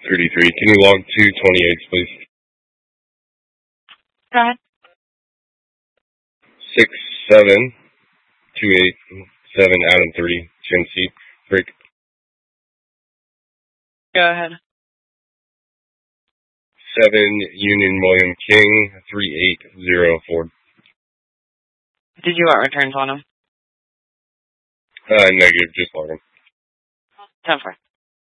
33. Can you log 228s, please? Go ahead. 67287 Adam 30 Genesee break. Go ahead. 7 Union William King 3804. Did you want returns on them? Negative, just log them. 10-4.